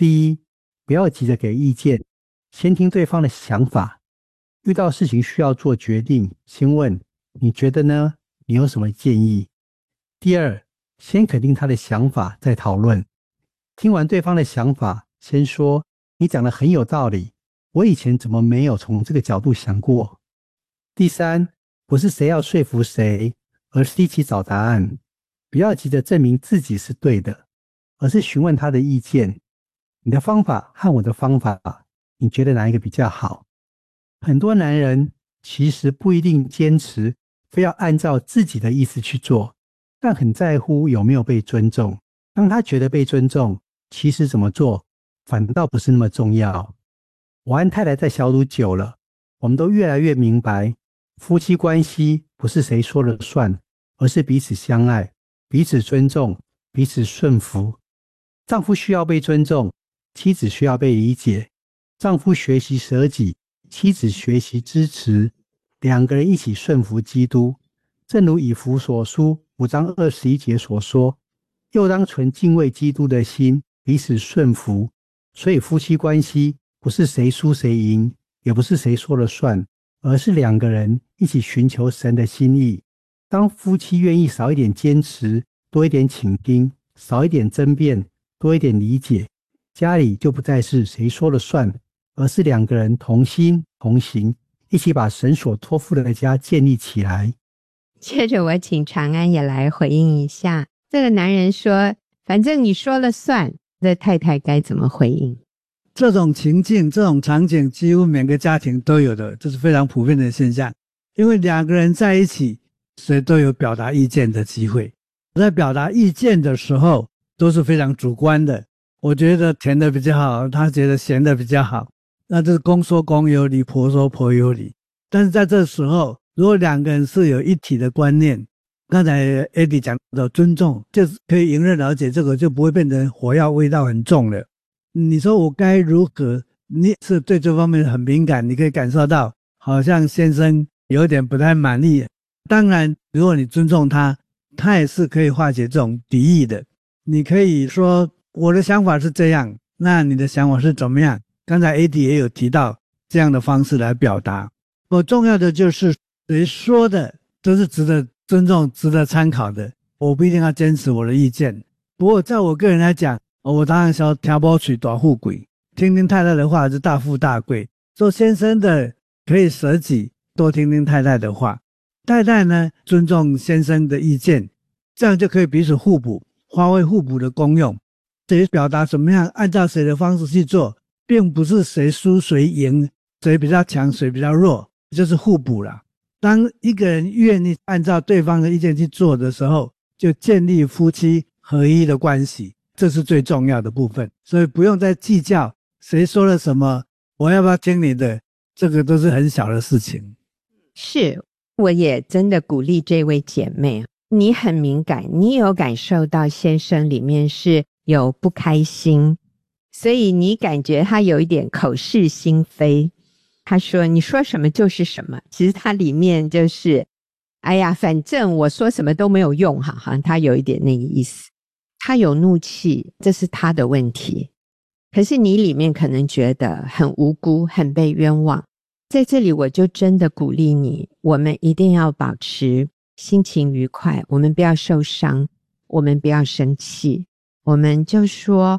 第一，不要急着给意见，先听对方的想法。遇到事情需要做决定，先问你觉得呢？你有什么建议？第二，先肯定他的想法，再讨论。听完对方的想法，先说你讲得很有道理，我以前怎么没有从这个角度想过？第三，不是谁要说服谁，而是一起找答案。不要急着证明自己是对的，而是询问他的意见。你的方法和我的方法，你觉得哪一个比较好？很多男人其实不一定坚持非要按照自己的意思去做，但很在乎有没有被尊重。当他觉得被尊重，其实怎么做反倒不是那么重要。我和太太在小组久了，我们都越来越明白，夫妻关系不是谁说了算，而是彼此相爱，彼此尊重，彼此顺服。丈夫需要被尊重，妻子需要被理解。丈夫学习舍己，妻子学习支持，两个人一起顺服基督。正如以弗所书5章21节所说，又当存敬畏基督的心，彼此顺服。所以夫妻关系不是谁输谁赢，也不是谁说了算，而是两个人一起寻求神的心意。当夫妻愿意少一点坚持，多一点倾听，少一点争辩，多一点理解，家里就不再是谁说了算，而是两个人同心同行，一起把神所托付的家建立起来。 接着我请长安也来回应一下，这个男人说反正你说了算，这太太该怎么回应？ 这种情境，这种场景几乎每个家庭都有的，这是非常普遍的现象。因为两个人在一起，谁都有表达意见的机会，在表达意见的时候都是非常主观的，我觉得甜的比较好，他觉得咸的比较好，那这是公说公有理，婆说婆有理。但是在这时候，如果两个人是有一体的观念，刚才 Eddie 讲的尊重，就是可以迎刃而解，这个就不会变成火药味道很重了。你说我该如何？你是对这方面很敏感，你可以感受到好像先生有点不太满意。当然如果你尊重他，他也是可以化解这种敌意的。你可以说我的想法是这样，那你的想法是怎么样？刚才 Eddie 也有提到这样的方式来表达。重要的就是谁说的都是值得尊重，值得参考的，我不一定要坚持我的意见。不过在我个人来讲，我当然是要听不取大富贵，听听太太的话是大富大贵。做先生的可以舍己，多听听太太的话，太太呢尊重先生的意见，这样就可以彼此互补，发挥互补的功用。谁表达怎么样，按照谁的方式去做，并不是谁输谁赢，谁比较强谁比较弱，就是互补啦。当一个人愿意按照对方的意见去做的时候，就建立夫妻合一的关系，这是最重要的部分。所以不用再计较谁说了什么，我要不要听你的，这个都是很小的事情。 是，我也真的鼓励这位姐妹，你很敏感，你有感受到先生里面是有不开心，所以你感觉他有一点口是心非，他说你说什么就是什么，其实他里面就是哎呀反正我说什么都没有用，好像他有一点那个意思。他有怒气，这是他的问题，可是你里面可能觉得很无辜，很被冤枉。在这里我就真的鼓励你，我们一定要保持心情愉快，我们不要受伤，我们不要生气，我们就说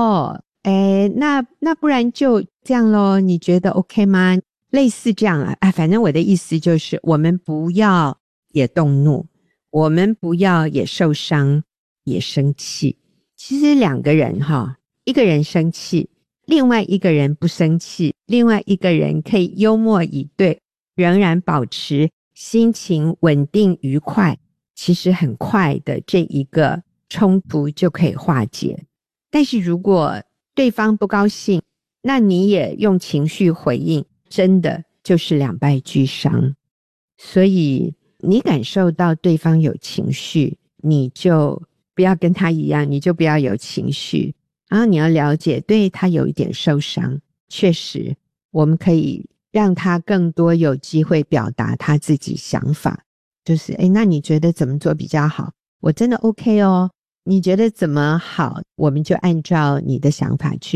那不然就这样咯，你觉得 OK 吗？类似这样反正我的意思就是我们不要也动怒，我们不要也受伤也生气。其实两个人一个人生气，另外一个人不生气，另外一个人可以幽默以对，仍然保持心情稳定愉快，其实很快的这一个冲突就可以化解。但是如果对方不高兴，那你也用情绪回应，真的就是两败俱伤。所以你感受到对方有情绪，你就不要跟他一样，你就不要有情绪，然后你要了解对他有一点受伤，确实我们可以让他更多有机会表达他自己想法，就是那你觉得怎么做比较好？我真的 OK 哦，你觉得怎么好，我们就按照你的想法去